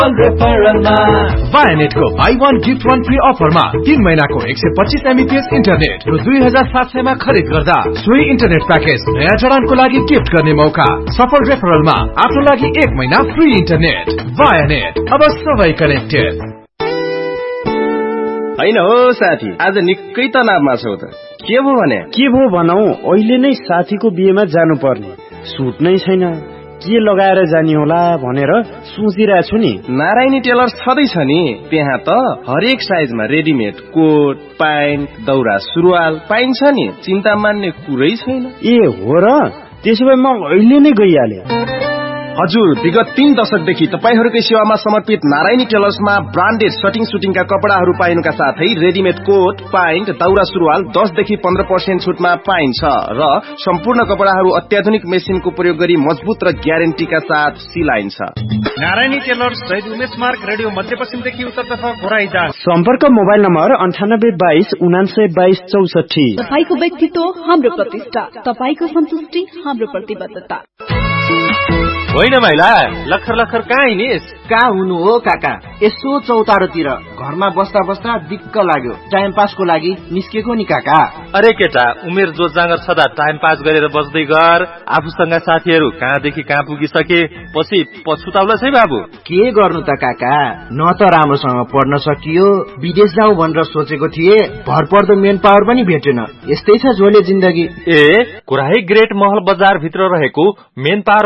Vianet को buy one gift one free offer मा 3 महिनाको 125 Mbps इन्टरनेट रु 2700 मा खरिद गर्दा सोही इन्टरनेट प्याकेज नयाँ जडानको लागि गिफ्ट गर्ने मौका। सफल रेफरल मा आफ्नो लागि 1 महिना फ्री इन्टरनेट। Vianet, अब सबै कनेक्टेड। हैन हो साथी, आज निकै तनावमा छौ त। के भो भने? के भो भनौ, अहिले नै साथीको बिहेमा जानु पर्ने। सुट नै छैन, के लगाएर जानी होला भनेर सोचिरहेको छु नि। नारायणी टेलर्स छँदैछ नि, त्यहाँ त हरेक साइजमा रेडिमेड कोट, प्यान्ट, दौरा सुरुवाल पाइन्छ नि। चिन्ता मान्ने कुरै छैन। ए हो र, त्यसो भए म अहिले नै गइहाले। हजुर, विगत 3 दशकदेखि तपाईहरुकै सेवामा समर्पित नारायणी टेलर्समा ब्रान्डेड सटिङ सुटिङका कपडाहरू पाइनुका साथै रेडिमेड कोट, प्यान्ट, दौरा सुरुवाल 10 देखि 15% छुटमा पाइन्छ र सम्पूर्ण कपडाहरू अत्याधुनिक मेसिनको प्रयोग गरी मजबुत र ग्यारेन्टीका साथ सिलाइन्छ। नारायणी टेलर्स शहीद उमेश मार्ग, रेडियो मध्यपश्चिमदेखि उत्तरतर्फ घोराइदा। सम्पर्क मोबाइल नम्बर 9822 तपाईको व्यक्तित्व हाम्रो प्रतिष्ठा, तपाईको सन्तुष्टि हाम्रो प्रतिबद्धता। होइन महिला, लखर लखर कहाँ हिँडिस? कहाँ हुनु हो काका, यसो चौतारोतिर घरमा बस्दा बस्दा दिक्क लाग्यो, टाइम पासको लागि निस्केको नि काका। अरे केटा, उमेर जो जाँगर छदा टाइम पास गरेर बस्दै गर। आफूसँग साथीहरू कहाँदेखि कहाँ पुगिसके, पछि पछुताउला छै बाबु। के गर्नु त काका, न त राम्रोसँग पढ्न सकियो, विदेश जाऊ भनेर सोचेको थिए, भरपर्दो मेन पावर पनि भेटेन। यस्तै छ झोले जिन्दगी। ए, कुराै ग्रेट महल बजार भित्र रहेको मेन पावर